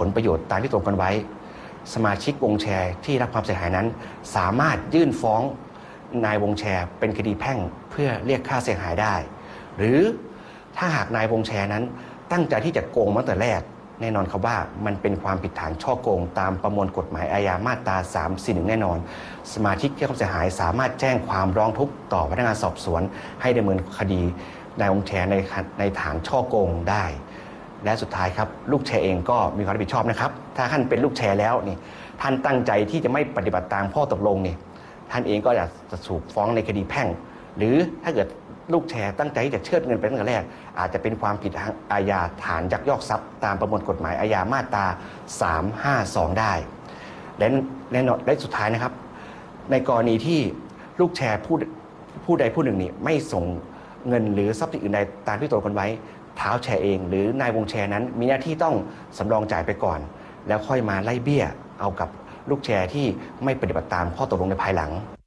ลประโยชน์ตามที่ตกลงกันไว้สมาชิกวงแชร์ที่รับความเสียหายนั้นสามารถยื่นฟ้องนายวงแชร์เป็นคดีแพ่งเพื่อเรียกค่าเสียหายได้หรือถ้าหากนายวงแชร์นั้นตั้งใจที่จะโกงมาตั้งแต่แรกแน่นอนครับว่ามันเป็นความผิดฐานฉ้อโกงตามประมวลกฎหมายอาญามาตรา341แน่นอนสมาชิกที่รับความเสียหายสามารถแจ้งความร้องทุกข์ต่อพนักงานสอบสวนให้ดำเนินคดีนายวงแชร์ในฐานฉ้อโกงได้และสุดท้ายครับลูกแชร์เองก็มีความรับผิดชอบนะครับถ้าท่านเป็นลูกแชร์แล้วนี่ท่านตั้งใจที่จะไม่ปฏิบัติตามข้อตกลงนี่ท่านเองก็จะถูกฟ้องในคดีแพ่งหรือถ้าเกิดลูกแชร์ตั้งใจที่จะเชิดเงินไปตั้งแต่แรกอาจจะเป็นความผิดอาญาฐานยักยอกทรัพย์ตามประมวลกฎหมายอาญามาตรา352ได้และสุดท้ายนะครับในกรณีที่ลูกแชร์ผู้ใดผู้หนึ่งนี่ไม่ส่งเงินหรือทรัพย์สินอื่นใดตามที่ตกลงกันไว้เท้าแชร์เองหรือนายวงแชร์นั้นมีหน้าที่ต้องสำรองจ่ายไปก่อนแล้วค่อยมาไล่เบี้ยเอากับลูกแชร์ที่ไม่ปฏิบัติตามข้อตกลงในภายหลัง